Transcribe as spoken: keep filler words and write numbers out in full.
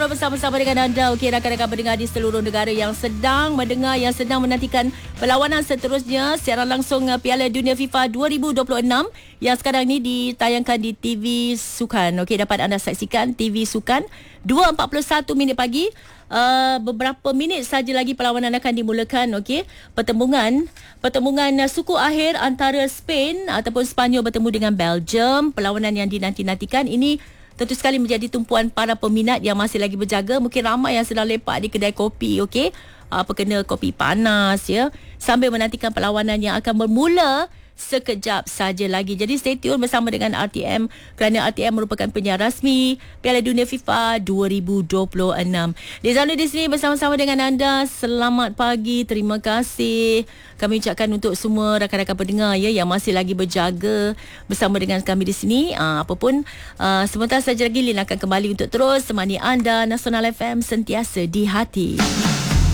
Bersama-sama dengan anda, okey, rakan-rakan pendengar di seluruh negara yang sedang mendengar, yang sedang menantikan perlawanan seterusnya siaran langsung Piala Dunia FIFA dua ribu dua puluh enam yang sekarang ni ditayangkan di T V Sukan. Okey, dapat anda saksikan T V Sukan dua empat puluh satu minit pagi. Uh, beberapa minit saja lagi perlawanan akan dimulakan. Okey, pertembungan pertembungan uh, suku akhir antara Spain ataupun Sepanyol bertemu dengan Belgium. Perlawanan yang dinanti-nantikan ini tentu sekali menjadi tumpuan para peminat yang masih lagi berjaga. Mungkin ramai yang sedang lepak di kedai kopi, okey, apa kena kopi panas ya, sambil menantikan perlawanan yang akan bermula sekejap saja lagi. Jadi stay tune bersama dengan R T M kerana R T M merupakan penyiar rasmi Piala Dunia FIFA dua ribu dua puluh enam. Lizana di sini bersama-sama dengan anda. Selamat pagi, terima kasih kami ucapkan untuk semua rakan-rakan pendengar ya yang masih lagi berjaga bersama dengan kami di sini. Aa, apapun aa, sebentar saja lagi Lin akan kembali untuk terus temani anda. Nasional F M, sentiasa di hati.